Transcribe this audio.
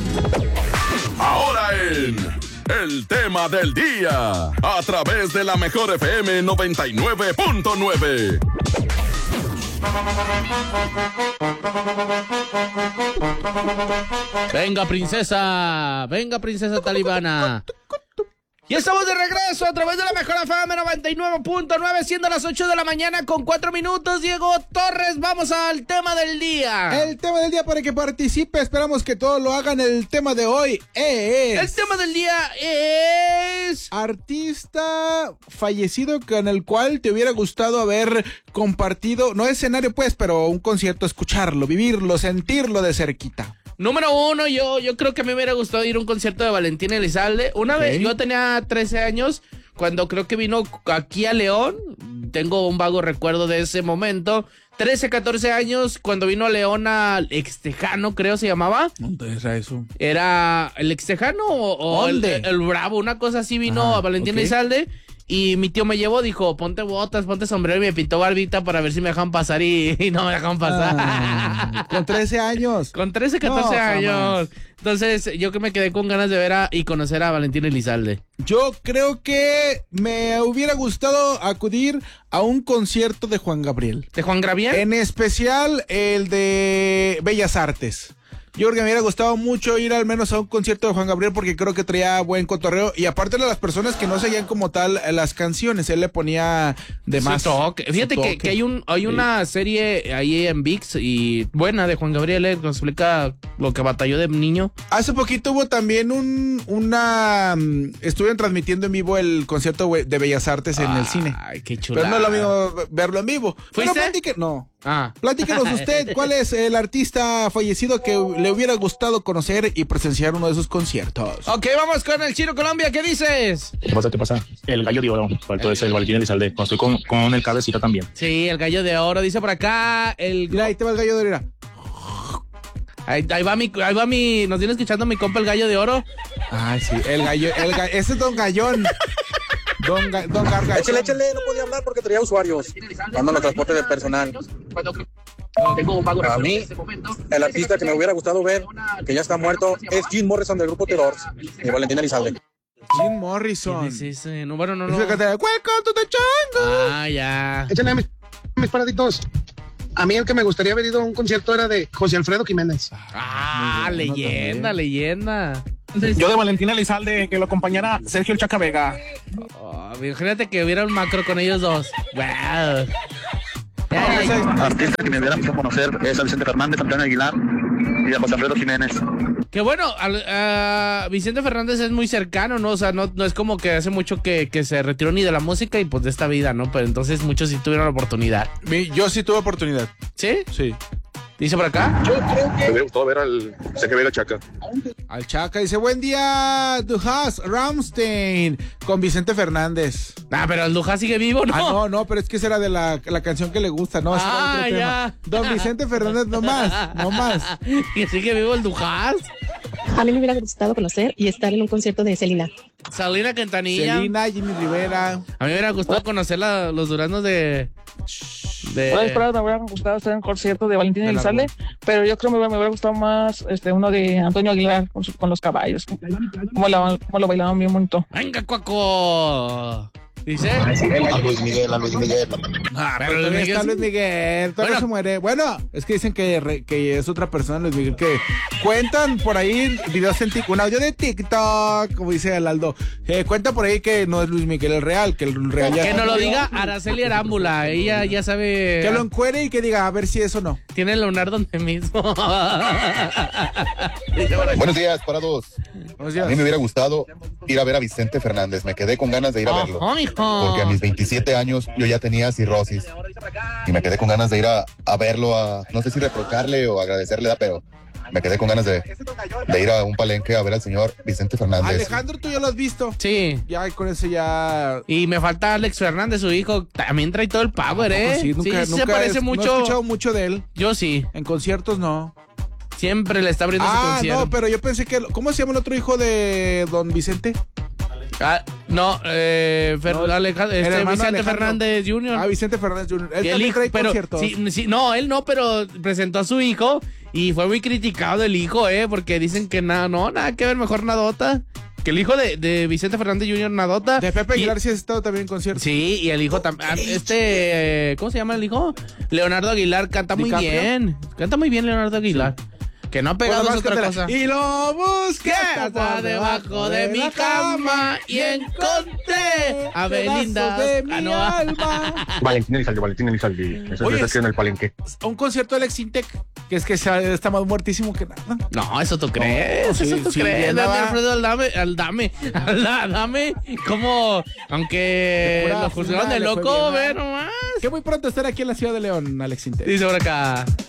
Ahora en El Tema del Día, a través de la Mejor FM 99.9. Venga, princesa talibana. Y estamos de regreso a través de la Mejor FM 99.9, siendo las 8 de la mañana con 4 minutos. Diego Torres, vamos al tema del día. El tema del día para que participe, esperamos que todos lo hagan. El tema de hoy es... El tema del día es... artista fallecido con el cual te hubiera gustado haber compartido, no escenario pues, pero un concierto, escucharlo, vivirlo, sentirlo de cerquita. Número uno, yo creo que a mí me hubiera gustado ir a un concierto de Valentín Elizalde. Una vez, yo tenía 13 años, cuando creo que vino aquí a León. Tengo un vago recuerdo de ese momento. 13, 14 años, cuando vino a León al Extejano, creo se llamaba. ¿Dónde era eso? ¿Era el Extejano o el Bravo? Una cosa así vino a Valentín Elizalde. Y mi tío me llevó, dijo, ponte botas, ponte sombrero, y me pintó barbita para ver si me dejan pasar, y no me dejan pasar. Con 13 años. Con 13, 14 años. Entonces, yo que me quedé con ganas de ver y conocer a Valentín Elizalde. Yo creo que me hubiera gustado acudir a un concierto de Juan Gabriel. ¿De Juan Gabriel? En especial el de Bellas Artes. Yo creo que me hubiera gustado mucho ir al menos a un concierto de Juan Gabriel, porque creo que traía buen cotorreo, y aparte de las personas que no seguían como tal las canciones, él le ponía de más. Fíjate que hay una serie ahí en ViX y buena de Juan Gabriel, que nos explica lo que batalló de niño. Hace poquito hubo también estuvieron transmitiendo en vivo el concierto de Bellas Artes en el cine. Ay, qué chulada. Pero no es lo mismo verlo en vivo. ¿Fuiste? Platíquenos usted, ¿cuál es el artista fallecido que le hubiera gustado conocer y presenciar uno de sus conciertos? Ok, vamos con el Chino Colombia, ¿qué dices? ¿Qué pasa? El gallo de oro, faltó ese, el Valentín Elizalde, estoy con el cabecita también. Sí, el gallo de oro, dice por acá, Mira, ahí te va el gallo de oro. Ahí va mi, ¿nos viene escuchando mi compa el gallo de oro? Ay, sí, el gallo, ese es Don Gallón. Don Gargachón. Échale, no podía hablar porque traía usuarios. Ando en los transportes de personal. A mí, el artista que me hubiera gustado ver, que ya está muerto, es Jim Morrison del grupo Terror y Valentín Elizalde. Jim Morrison. Sí. No, bueno, no. Welcome to the jungle. Ah, ya. Échale mis paraditos. A mí el que me gustaría haber ido a un concierto era de José Alfredo Jiménez. Leyenda. Yo de Valentín Elizalde, que lo acompañara Sergio El Chaca Vega. Imagínate que hubiera un macro con ellos dos. Wow. Artista que me hubiera gustado conocer es a Vicente Fernández, Antonio Aguilar y a José Alfredo Jiménez. Que bueno, Vicente Fernández es muy cercano, ¿no? O sea, no es como que hace mucho que se retiró ni de la música y pues de esta vida, ¿no? Pero entonces muchos sí tuvieron la oportunidad. Yo sí tuve oportunidad. ¿Sí? Sí. ¿Dice por acá? Yo creo que Me hubiera gustado ver al Sergio Vega Chaca. Al Chaca dice, buen día, Dujas Ramstein, con Vicente Fernández. Pero el Luján sigue vivo, ¿no? No, pero es que esa era de la canción que le gusta, ¿no? Ya. Don Vicente Fernández, no más. ¿Y sigue vivo el Luján? A mí me hubiera gustado conocer y estar en un concierto de Selena. Selena Quintanilla. Jimmy Rivera. A mí me hubiera gustado conocer los duraznos de... Me hubiera gustado estar en un concierto de Valentín Elizalde, pero yo creo que me hubiera gustado más uno de Antonio Aguilar con los caballos. Como lo bailaban bien bonito. ¡Venga, Cuaco! ¿Dice? a Luis Miguel. Pero todavía está Luis Miguel, todavía no se muere. Bueno, es que dicen que es otra persona, Luis Miguel, que cuentan por ahí videos en TikTok, un audio de TikTok, como dice el Aldo. Cuenta por ahí que no es Luis Miguel el real, que el real ya... Que no lo diga Araceli Arámbula, ella ya sabe... Que lo encuere y que diga a ver si es o no. Tiene el lunar donde mismo. Buenos días, parados. Buenos días. A mí me hubiera gustado ir a ver a Vicente Fernández, me quedé con ganas de ir a verlo. Porque a mis 27 años yo ya tenía cirrosis y me quedé con ganas de ir a verlo, no sé si reprocharle o agradecerle, pero me quedé con ganas de ir a un palenque a ver al señor Vicente Fernández. Alejandro, ¿tú ya lo has visto? Sí. Ya con eso ya... Y me falta Alex Fernández, su hijo, también trae todo el power, Sí, nunca se parece mucho. No he escuchado mucho de él. Yo sí. En conciertos no. Siempre le está abriendo su concierto. No, pero yo pensé que... ¿Cómo se llama el otro hijo de don Vicente? Vicente Fernández Jr. Vicente Fernández Jr. Él también trae conciertos. Sí, no, él no, pero presentó a su hijo Y fue muy criticado el hijo, porque dicen que nada que ver, mejor Nadota. Que el hijo de Vicente Fernández Jr. Nadota. De Pepe Aguilar sí has estado también en concierto. Sí, y el hijo también. ¿Cómo se llama el hijo? Leonardo Aguilar canta muy bien. Canta muy bien Leonardo Aguilar. Sí. Que no ha pegado es otra cosa. Y lo busqué hasta debajo de mi cama y encontré a Belinda de mi alma. Valentín Elizalde. Eso es en el Palenque. Un concierto de Alex Intec, que es que está más muertísimo que nada. No, eso tú crees. No, eso tú crees. Alfredo Aldame. Como, aunque lo juzgaron de loco, ve nomás. Que muy pronto estará aquí en la ciudad de León, Alex Intec. Dice por acá.